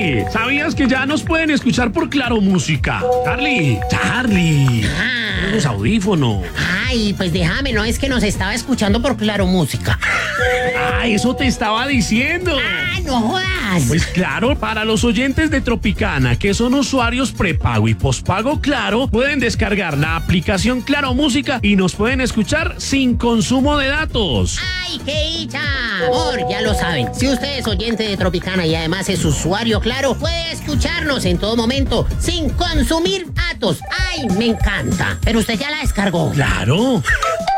Charlie, ¿sabías que ya nos pueden escuchar por Claro Música? Charlie, los audífonos. Ay, pues déjame, no es que nos estaba escuchando por Claro Música. Eso te estaba diciendo. No jodas. Pues claro, para los oyentes de Tropicana, que son usuarios prepago y pospago Claro, pueden descargar la aplicación Claro Música y nos pueden escuchar sin consumo de datos. ¡Ay, qué dicha! Amor, ya lo saben, si usted es oyente de Tropicana y además es usuario Claro, puede escucharnos en todo momento sin consumir datos. ¡Ay, me encanta! Pero usted ya la descargó. ¡Claro!